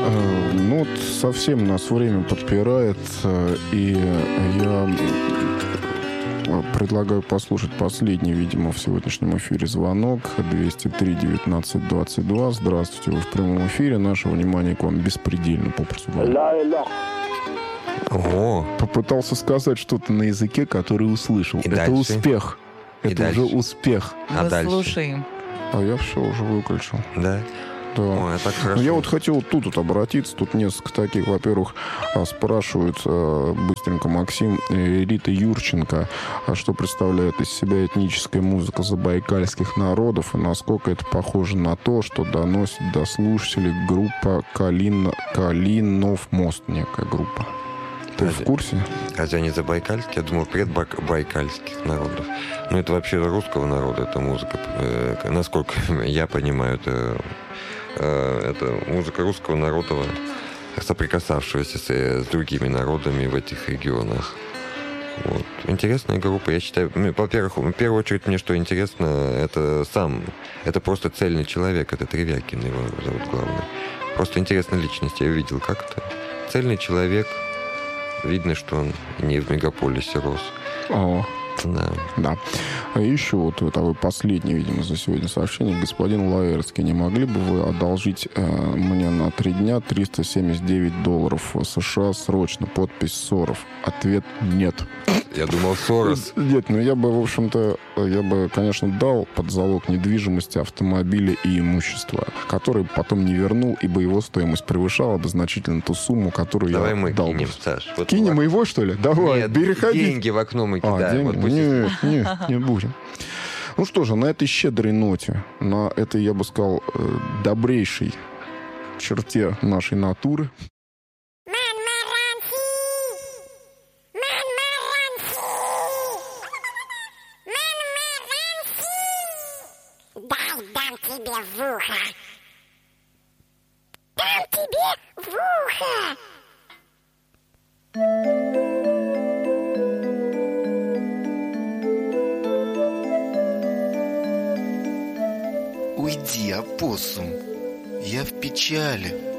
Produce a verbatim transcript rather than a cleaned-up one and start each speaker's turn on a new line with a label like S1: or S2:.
S1: Ну, вот совсем нас время подпирает, и я предлагаю послушать последний, видимо, в сегодняшнем эфире звонок. двести три девятнадцать двадцать два. Здравствуйте, вы в прямом эфире. Наше внимание к вам беспредельно, попросту говоря.
S2: О.
S1: Попытался сказать что-то на языке, который услышал.
S2: И
S1: Это
S2: дальше?
S1: успех.
S2: И
S1: Это
S2: дальше?
S1: уже успех.
S2: А
S3: Мы
S2: дальше?
S3: слушаем.
S1: А я все уже выключил.
S2: Да?
S1: Да.
S2: Ой, так хорошо.
S1: Ну, я вот хотел тут вот обратиться. Тут несколько таких, во-первых, а, спрашивают а, быстренько Максим и Рита Юрченко, а что представляет из себя этническая музыка забайкальских народов и насколько это похоже на то, что доносит до слушателей группа Калин... Калинов мост, некая группа. Ты
S2: Разве?
S1: в курсе?
S2: Разве они забайкальские? Я думал, предбайкальских народов. Ну, это вообще русского народа, эта музыка. Э, насколько я понимаю, это, э, это музыка русского народа, соприкасавшегося с, с другими народами в этих регионах. Вот. Интересная группа, я считаю. Во-первых, в первую очередь, мне что интересно, это сам, это просто цельный человек, это Тревякин его зовут главный. Просто интересная личность, я видел, как это. Цельный человек. Видно, что он не в мегаполисе рос.
S1: О,
S2: Да.
S1: да. А еще вот это вы последнее, видимо, за сегодня сообщение. Господин Лаэрский, не могли бы вы одолжить э, мне на три дня триста семьдесят девять долларов США срочно? Подпись Соров. Ответ нет.
S2: Я думал, Сорос.
S1: Нет, ну я бы, в общем-то, я бы, конечно, дал под залог недвижимости, автомобиля и имущества, который потом не вернул, ибо его стоимость превышала бы значительно ту сумму, которую
S2: Давай
S1: я
S2: мы
S1: дал.
S2: кинем, Саш. Вот
S1: Кинем
S2: в-
S1: его, что ли? Давай,
S2: Нет,
S1: переходи.
S2: деньги в окно мы
S1: А,
S2: кидаем.
S1: деньги?
S2: Вот пусть-
S1: Нет, нет, не будем. Ну что же, на этой щедрой ноте, на этой, я бы сказал, э, добрейшей черте нашей натуры,
S4: Дай, дам тебе в ухо. Дам тебе в ухо.
S5: Уйди, опоссум, я в печали.